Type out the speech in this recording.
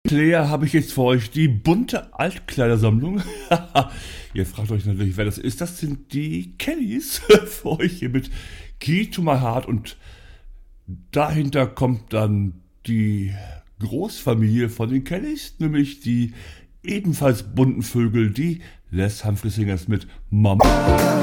Player habe ich jetzt für euch die bunte Altkleidersammlung. Ihr fragt euch natürlich, wer das ist. Das sind die Kellys für euch hier mit Key to My Heart. Und dahinter kommt dann die Großfamilie von den Kellys, nämlich die ebenfalls bunten Vögel, die Les Humphrey Singers mit Mama.